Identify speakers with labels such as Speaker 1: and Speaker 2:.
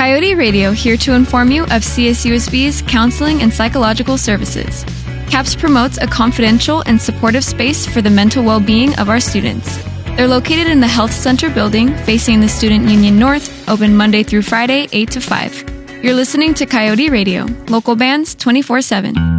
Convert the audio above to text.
Speaker 1: Coyote Radio, here to inform you of CSUSB's counseling and psychological services. CAPS promotes a confidential and supportive space for the mental well-being of our students. They're located in the Health Center building facing the Student Union North, open Monday through Friday, 8 to 5. You're listening to Coyote Radio, local bands 24/7.